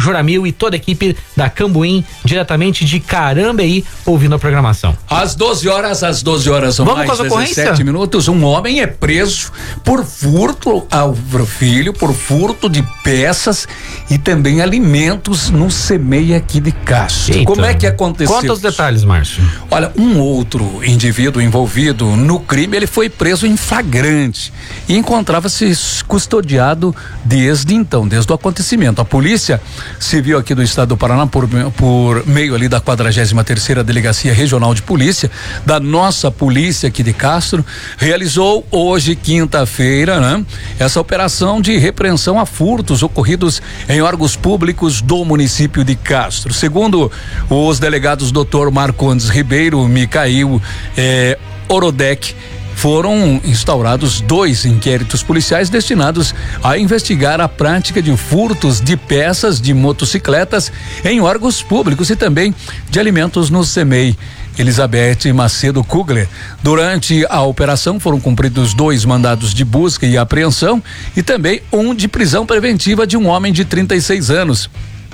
Joramil e toda a equipe da Cambuim, diretamente de Carambeí, ouvindo a programação. Às 12 horas ou Vamos mais com a 17 minutos, um homem é preso por furto ao filho, por furto de peças e também alimentos no CEMEI aqui de Castro. Eita. Como é que aconteceu? Conta os detalhes, Márcio. Olha, um outro indivíduo envolvido no crime, ele foi preso em flagrante e encontrava-se custodiado desde então, desde o acontecimento. A Polícia Civil aqui do estado do Paraná, por meio ali da 43ª Delegacia Regional de Polícia, da nossa polícia aqui de Castro, realizou hoje, quinta-feira, né, essa operação de repreensão a furtos ocorridos em órgãos públicos do município de Castro. Segundo os delegados Dr. Marcondes Ribeiro, Micael Orodec, foram instaurados 2 inquéritos policiais destinados a investigar a prática de furtos de peças de motocicletas em órgãos públicos e também de alimentos no CEMEI. Elizabeth Macedo Kugler. Durante a operação foram cumpridos 2 mandados de busca e apreensão e também um de prisão preventiva de um homem de 36 anos.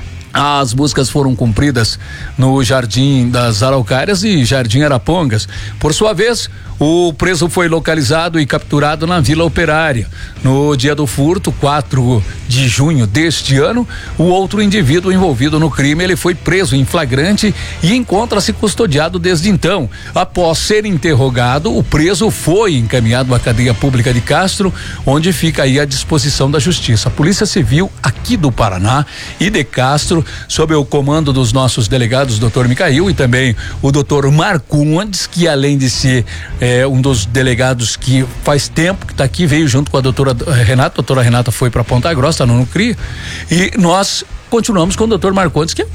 As buscas foram cumpridas no Jardim das Araucárias e Jardim Arapongas. Por sua vez, o preso foi localizado e capturado na Vila Operária. No dia do furto, 4 de junho deste ano, o outro indivíduo envolvido no crime, ele foi preso em flagrante e encontra-se custodiado desde então. Após ser interrogado, o preso foi encaminhado à cadeia pública de Castro, onde fica aí à disposição da Justiça. A Polícia Civil aqui do Paraná e de Castro, sob o comando dos nossos delegados, Dr. Micael e também o Dr. Marcondes, que além de ser um dos delegados que faz tempo que está aqui, veio junto com a doutora Renata. A doutora Renata foi para Ponta Grossa, no CRI, e nós continuamos com o Dr. Marcondes, que é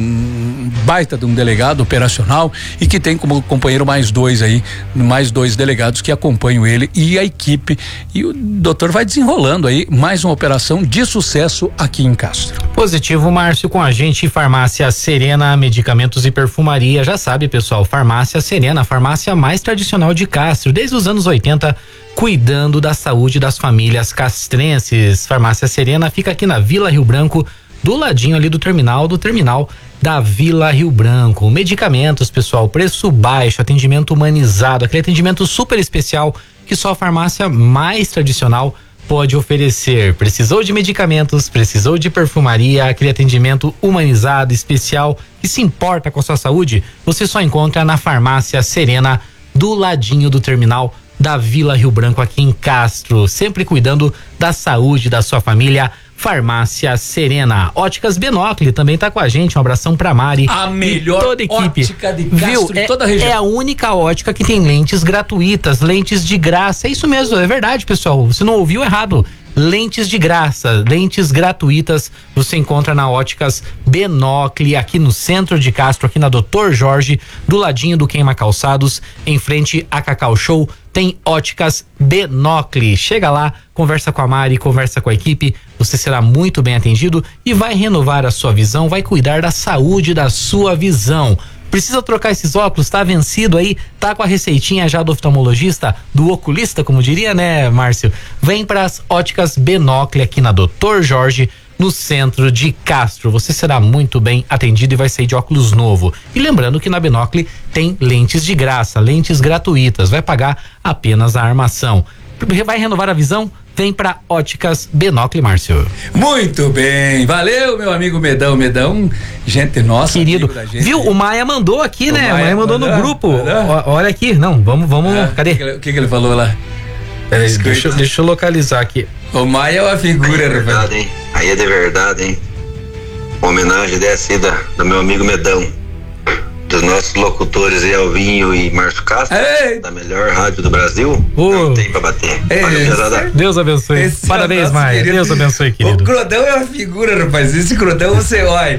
um baita de um delegado operacional e que tem como companheiro mais 2 delegados que acompanham ele e a equipe, e o doutor vai desenrolando aí mais uma operação de sucesso aqui em Castro. Positivo, Márcio, com a gente, Farmácia Serena, medicamentos e perfumaria. Já sabe, pessoal, Farmácia Serena, a farmácia mais tradicional de Castro, desde os anos 80, cuidando da saúde das famílias castrenses. Farmácia Serena fica aqui na Vila Rio Branco, do ladinho ali do terminal da Vila Rio Branco. Medicamentos, pessoal, preço baixo, atendimento humanizado, aquele atendimento super especial que só a farmácia mais tradicional pode oferecer. Precisou de medicamentos, precisou de perfumaria, aquele atendimento humanizado, especial, que se importa com a sua saúde, você só encontra na Farmácia Serena, do ladinho do terminal da Vila Rio Branco, aqui em Castro, sempre cuidando da saúde da sua família. Farmácia Serena. Óticas Binóculo também tá com a gente. Um abração pra Mari. A melhor toda a equipe. Ótica de Castro em toda a região. É a única ótica que tem lentes gratuitas, lentes de graça. É isso mesmo, é verdade, pessoal. Você não ouviu errado. Lentes de graça, lentes gratuitas, você encontra na Óticas Binóculo, aqui no centro de Castro, aqui na Dr. Jorge, do ladinho do Queima Calçados, em frente a Cacau Show, tem Óticas Binóculo. Chega lá, conversa com a Mari, conversa com a equipe, você será muito bem atendido e vai renovar a sua visão, vai cuidar da saúde da sua visão. Precisa trocar esses óculos, tá vencido aí, tá com a receitinha já do oftalmologista, do oculista, como diria, né, Márcio? Vem para as Óticas Binóculo aqui na Dr. Jorge, no centro de Castro. Você será muito bem atendido e vai sair de óculos novo. E lembrando que na Binóculo tem lentes de graça, lentes gratuitas, vai pagar apenas a armação. Vai renovar a visão? Vem pra Óticas Binóculo, Márcio. Muito bem, valeu, meu amigo Medão, gente nossa, querido, gente. Viu? O Maia mandou aqui, né? O Maia mandou no grupo. Olha aqui, não, vamos, cadê? O que ele falou lá? Peraí, deixa eu localizar aqui. O Maia é uma figura, é verdade, hein? Aí é de verdade, hein? Uma homenagem dessa aí do meu amigo Medão, dos nossos locutores aí, Alvinho e Márcio Castro, da melhor rádio do Brasil. Não tem pra bater. Deus abençoe. Parabéns, Maia. Deus abençoe, querido. O Crodão é uma figura, rapaz. Esse Crodão, você olha.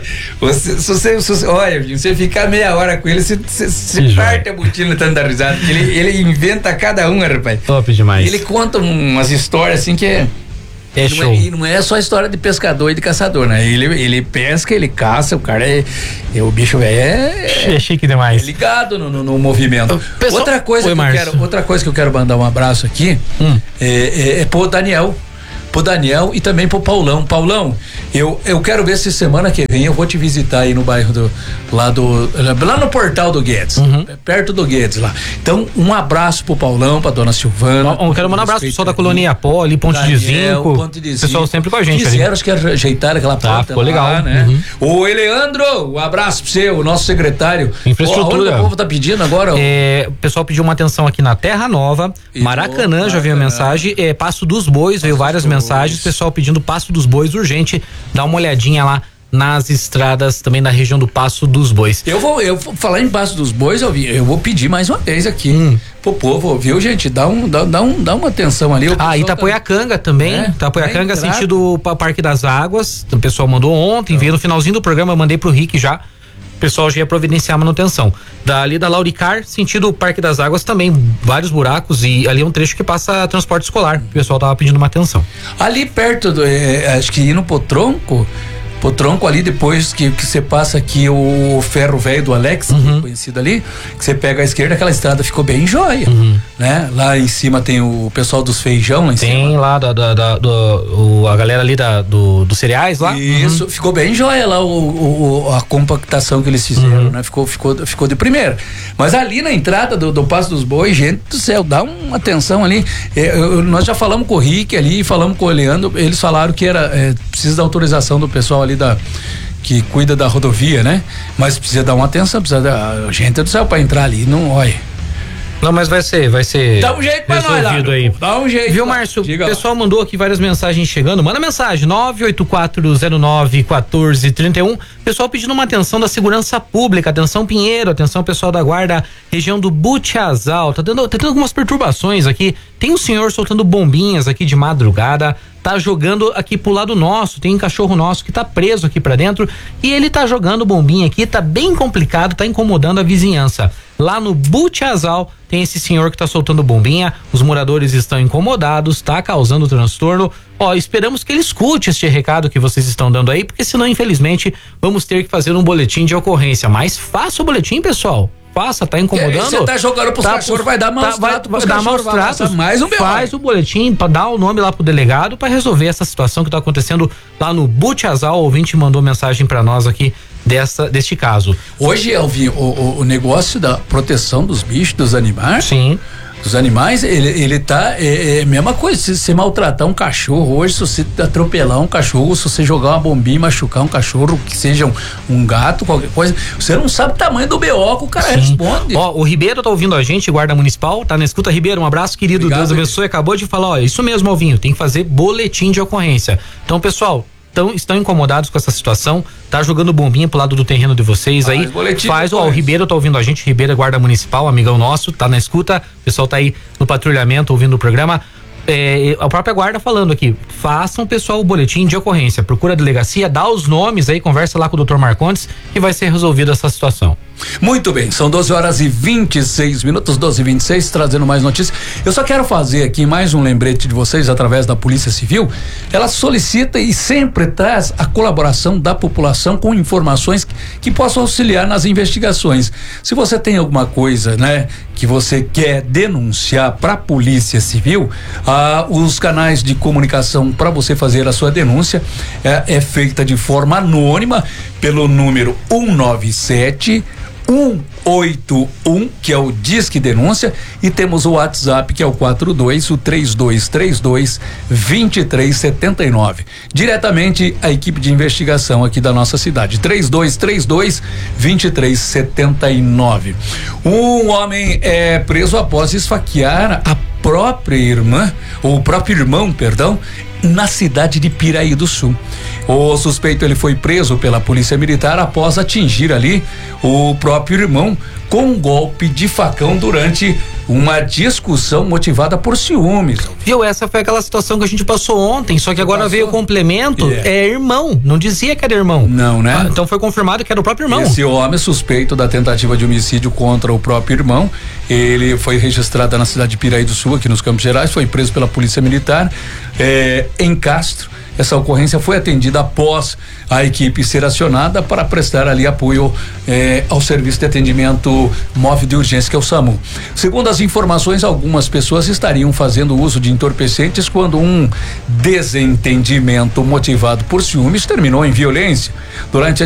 Você ficar meia hora com ele, você parte a botina tanto da risada. Ele inventa cada uma, rapaz. Top demais. Ele conta umas histórias assim que é. Show. E não é só história de pescador e de caçador, né? Ele pesca, ele caça, o cara o bicho é chique demais. É ligado no movimento. Pessoal, outra coisa que eu quero mandar um abraço aqui é pro Daniel e também pro Paulão. Paulão, Eu quero ver se semana que vem eu vou te visitar aí no bairro lá no Portal do Guedes, perto do Guedes lá. Então, um abraço pro Paulão, pra dona Silvana. Eu quero mandar um abraço pro pessoal da Colônia Iapó, ali, Ponte de Zinco. O pessoal sempre com a gente. Fizeram, acho que ajeitaram aquela porta ficou lá, legal, né? Ô, Eleandro, um abraço pra você, o nosso secretário. Infraestrutura. O povo tá pedindo agora? O pessoal pediu uma atenção aqui na Terra Nova, Maracanã, já veio a mensagem, Passo dos Bois, veio várias mensagens, pessoal pedindo Passo dos Bois urgente, dá uma olhadinha lá nas estradas também na região do Passo dos Bois. Eu vou falar em Passo dos Bois, eu vou pedir mais uma vez aqui pro povo, viu, gente? Dá uma atenção ali. Itapoiacanga também, Itapoiacanga sentido Parque das Águas, o pessoal mandou ontem, veio no finalzinho do programa, eu mandei pro Rick já. O pessoal já ia providenciar a manutenção. Dali da Lauricar, sentido Parque das Águas também, vários buracos e ali é um trecho que passa transporte escolar. O pessoal tava pedindo uma atenção. Ali perto acho que indo pro tronco ali, depois que você passa aqui o ferro velho do Alex, conhecido ali, que você pega a esquerda, aquela estrada ficou bem jóia, né? Lá em cima tem o pessoal dos feijão lá em cima. Tem lá a galera ali dos cereais lá. Isso, ficou bem jóia lá a compactação que eles fizeram, né? Ficou de primeira. Mas ali na entrada do Passo dos Bois, gente do céu, dá uma atenção ali. Nós já falamos com o Rick ali, falamos com o Leandro, eles falaram que precisa da autorização do pessoal ali que cuida da rodovia, né? Mas precisa dar uma atenção, gente do céu, pra entrar ali, não, olha. Não, mas vai ser dá um jeito pra nós lá, aí. Dá um jeito. Viu, Márcio? O pessoal mandou aqui várias mensagens chegando. Manda mensagem, 984091431. Pessoal pedindo uma atenção da segurança pública. Atenção Pinheiro, atenção pessoal da guarda, região do Butiazal. Tá tendo algumas perturbações aqui. Tem um senhor soltando bombinhas aqui de madrugada. Tá jogando aqui pro lado nosso, tem um cachorro nosso que tá preso aqui pra dentro e ele tá jogando bombinha aqui, tá bem complicado, tá incomodando a vizinhança. Lá no Butiazal tem esse senhor que tá soltando bombinha, os moradores estão incomodados, tá causando transtorno. Esperamos que ele escute este recado que vocês estão dando aí, porque senão, infelizmente, vamos ter que fazer um boletim de ocorrência. Mas faça o boletim, pessoal. Tá incomodando? Você tá jogando pros cachorros, vai dar maus tratos. Vai dar maus tratos. Mais um faz o boletim pra dar o nome lá pro delegado pra resolver essa situação que tá acontecendo lá no Butiazal. O ouvinte mandou mensagem pra nós aqui deste caso. Hoje, Elvinho, o negócio da proteção dos bichos, dos animais. Sim. Dos animais, ele tá mesma coisa, se você maltratar um cachorro hoje, se você atropelar um cachorro, se você jogar uma bombinha e machucar um cachorro, que seja um gato, qualquer coisa, você não sabe o tamanho do BO que o cara responde. O Ribeiro tá ouvindo a gente, guarda municipal, tá na escuta. Ribeiro, um abraço, querido. Obrigado, Deus abençoe. Acabou de falar, isso mesmo, Alvinho, tem que fazer boletim de ocorrência. Então, pessoal, estão incomodados com essa situação, tá jogando bombinha pro lado do terreno de vocês aí, o Ribeiro tá ouvindo a gente, Ribeiro é guarda municipal, amigão nosso, tá na escuta, o pessoal tá aí no patrulhamento ouvindo o programa. A própria guarda falando aqui, façam, pessoal, o boletim de ocorrência, procura a delegacia, dá os nomes aí, conversa lá com o Dr. Marcondes que vai ser resolvida essa situação. Muito bem, são 12h26, 12h26, trazendo mais notícias. Eu só quero fazer aqui mais um lembrete de vocês através da Polícia Civil. Ela solicita e sempre traz a colaboração da população com informações que possam auxiliar nas investigações. Se você tem alguma coisa, né, que você quer denunciar para a Polícia Civil, os canais de comunicação para você fazer a sua denúncia é feita de forma anônima pelo número 197 181, que é o Disque Denúncia, e temos o WhatsApp, que é o 3232-2379. Diretamente a equipe de investigação aqui da nossa cidade, 3232-2379. Um homem é preso após esfaquear a própria irmã, ou o próprio irmão, perdão, na cidade de Piraí do Sul. O suspeito, ele foi preso pela Polícia Militar após atingir ali o próprio irmão com um golpe de facão durante uma discussão motivada por ciúmes. Viu, essa foi aquela situação que a gente passou ontem, só que agora veio o complemento, irmão, não dizia que era irmão. Não, né? Então foi confirmado que era o próprio irmão. Esse homem suspeito da tentativa de homicídio contra o próprio irmão, ele foi registrado na cidade de Piraí do Sul, aqui nos Campos Gerais, foi preso pela Polícia Militar em Castro. Essa ocorrência foi atendida após a equipe ser acionada para prestar ali apoio ao serviço de atendimento móvel de urgência, que é o SAMU. Segundo as informações, algumas pessoas estariam fazendo uso de entorpecentes quando um desentendimento motivado por ciúmes terminou em violência. Durante a